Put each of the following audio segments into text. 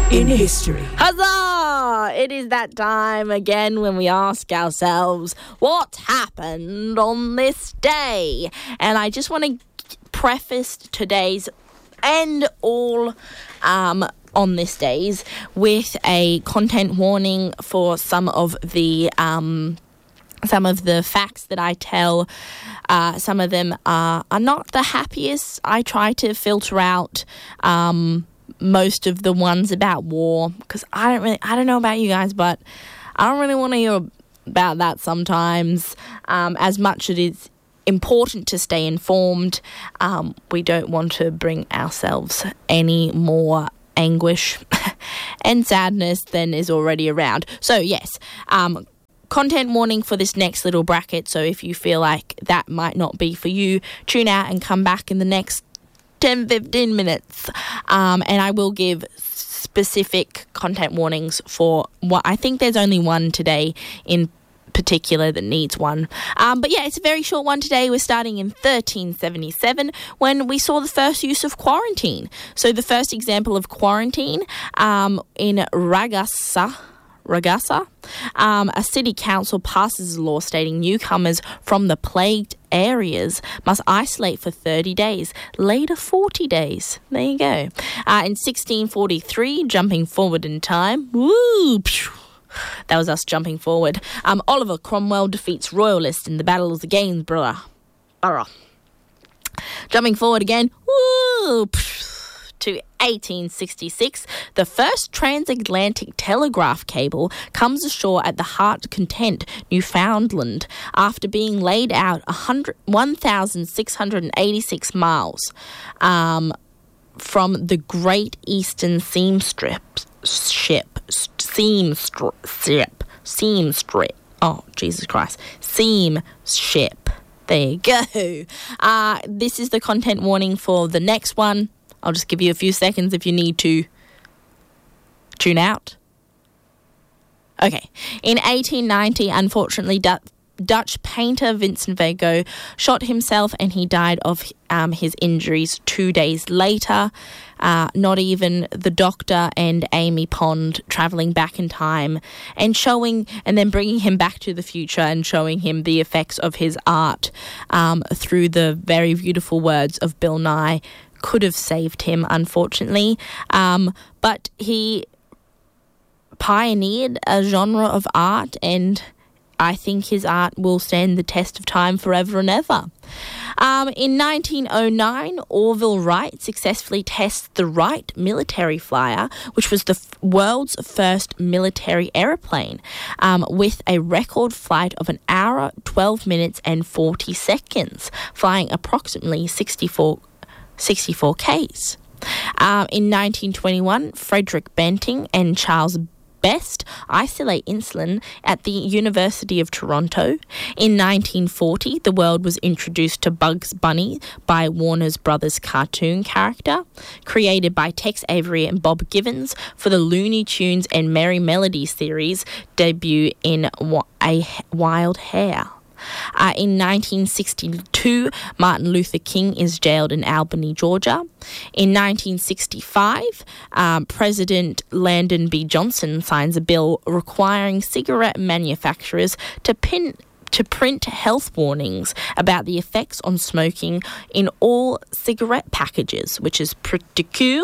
in history. Huzzah! It is that time again when we ask ourselves, what happened on this day? And I just want to preface today's and all on this days with a content warning for some of the facts that I tell. Some of them are not the happiest. I try to filter out most of the ones about war, because I don't know about you guys, but I don't really want to hear about that sometimes. As much as it is important to stay informed, we don't want to bring ourselves any more anguish and sadness than is already around. So yes, content warning for this next little bracket. So if you feel like that might not be for you, tune out and come back in the next 10-15 minutes, and I will give specific content warnings for what I think. There's only one today in particular that needs one, but yeah, it's a very short one today. We're starting in 1377 when we saw the first use of quarantine. So the first example of quarantine in Ragasa, a city council passes a law stating newcomers from the plagued areas must isolate for 30 days, later 40 days. There you go. In 1643, jumping forward in time, woo, that was us jumping forward. Oliver Cromwell defeats royalists in the Battle of the Gainsborough. Jumping forward again, woo, to 1866, the first transatlantic telegraph cable comes ashore at the Heart Content, Newfoundland, after being laid out 1,686 miles from the Great Eastern Seam Strip. Oh, Jesus Christ. Seam ship. There you go. This is the content warning for the next one. I'll just give you a few seconds if you need to tune out. Okay. In 1890, unfortunately, Dutch painter Vincent van Gogh shot himself and he died of his injuries 2 days later. Not even the Doctor and Amy Pond travelling back in time and then bringing him back to the future and showing him the effects of his art through the very beautiful words of Bill Nye could have saved him, unfortunately. But he pioneered a genre of art, and I think his art will stand the test of time forever and ever. In 1909, Orville Wright successfully tests the Wright military flyer, which was the world's first military aeroplane, with a record flight of 1 hour, 12 minutes and 40 seconds, flying approximately 64 Ks. In 1921, Frederick Banting and Charles Best isolate insulin at the University of Toronto. In 1940, the world was introduced to Bugs Bunny by Warner Brothers cartoon character, created by Tex Avery and Bob Givens for the Looney Tunes and Merry Melody series debut in A Wild Hare. In 1962, Martin Luther King is jailed in Albany, Georgia. In 1965, President Lyndon B. Johnson signs a bill requiring cigarette manufacturers to print health warnings about the effects on smoking in all cigarette packages, which is pretty cool.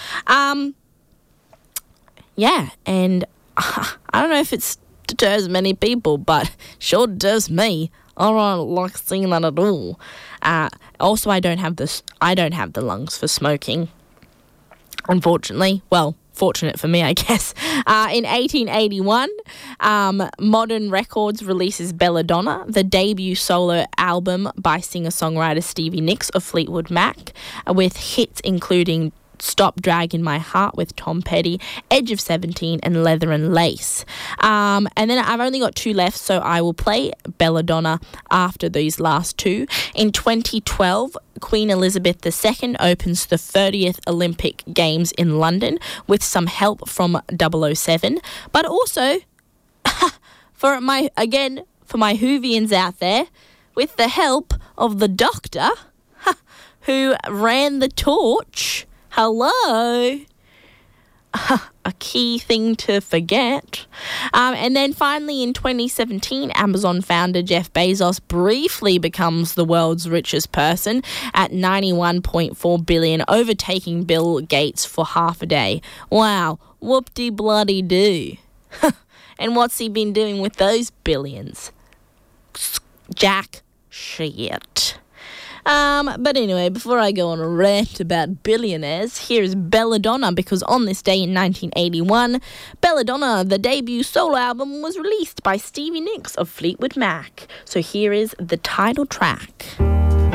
Yeah, and I don't know if it deters many people, but sure does me. I don't like seeing that at all. Also, I don't have the lungs for smoking, unfortunately. Well, fortunate for me, I guess. In 1881, Modern Records releases Belladonna, the debut solo album by singer-songwriter Stevie Nicks of Fleetwood Mac, with hits including Stop Dragging My Heart with Tom Petty, Edge of 17 and Leather and Lace. And then I've only got two left, so I will play Belladonna after these last two. In 2012, Queen Elizabeth II opens the 30th Olympic Games in London with some help from 007, but also for my Whovians out there, with the help of the Doctor, who ran the torch. Hello. a key thing to forget. And then finally in 2017, Amazon founder Jeff Bezos briefly becomes the world's richest person at $91.4 billion, overtaking Bill Gates for half a day. Wow, whoop-de-bloody-doo. And what's he been doing with those billions? Jack shit. But anyway, before I go on a rant about billionaires, here's Belladonna, because on this day in 1981, Belladonna, the debut solo album, was released by Stevie Nicks of Fleetwood Mac. So here is the title track.